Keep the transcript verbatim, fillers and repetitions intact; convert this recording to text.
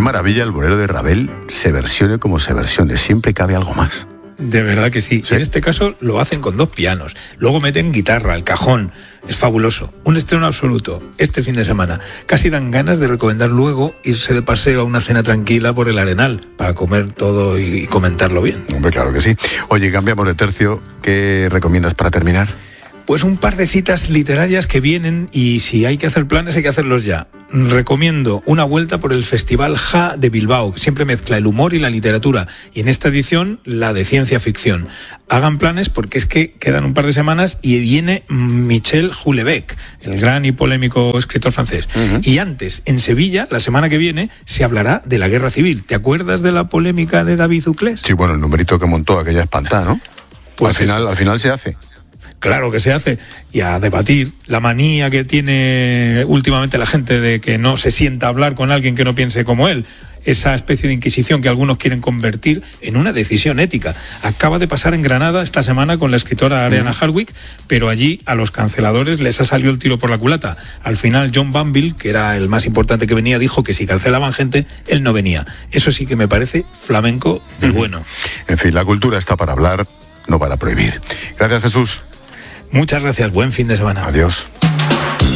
maravilla el bolero de Ravel, se versione como se versione, siempre cabe algo más. De verdad que sí. sí. En este caso lo hacen con dos pianos. Luego meten guitarra, el cajón. Es fabuloso. Un estreno absoluto este fin de semana. Casi dan ganas de recomendar luego irse de paseo a una cena tranquila por el Arenal para comer todo y comentarlo bien. Hombre, claro que sí. Oye, cambiamos de tercio. ¿Qué recomiendas para terminar? Pues un par de citas literarias que vienen y si hay que hacer planes hay que hacerlos ya. Recomiendo una vuelta por el Festival Ja de Bilbao, que siempre mezcla el humor y la literatura, y en esta edición la de ciencia ficción. Hagan planes porque es que quedan un par de semanas y viene Michel Houellebecq, el gran y polémico escritor francés. Uh-huh. Y antes, en Sevilla, la semana que viene, se hablará de la guerra civil. ¿Te acuerdas de la polémica de David Uclés? Sí, bueno, el numerito que montó aquella espantada, ¿no? Pues al final, al final se hace. Claro que se hace, y a debatir la manía que tiene últimamente la gente de que no se sienta a hablar con alguien que no piense como él, esa especie de inquisición que algunos quieren convertir en una decisión ética. Acaba de pasar en Granada esta semana con la escritora Ariana Harwick, pero allí a los canceladores les ha salido el tiro por la culata. Al final John Banville, que era el más importante que venía, dijo que si cancelaban gente, él no venía. Eso sí que me parece flamenco del bueno. En fin, la cultura está para hablar, no para prohibir. Gracias, Jesús. Muchas gracias, buen fin de semana. Adiós.